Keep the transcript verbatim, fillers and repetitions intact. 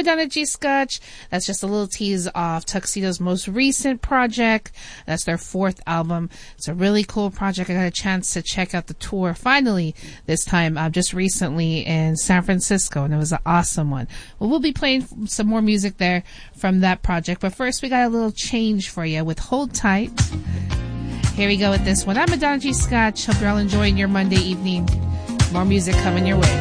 Madonna G. Scotch. That's just a little tease of Tuxedo's most recent project. That's their fourth album. It's a really cool project. I got a chance to check out the tour finally this time, uh, just recently in San Francisco, and it was an awesome one. Well, we'll be playing some more music there from that project, but first we got a little change for you with Hold Tight. Here we go with this one. I'm Madonna G. Scotch. Hope you're all enjoying your Monday evening. More music coming your way.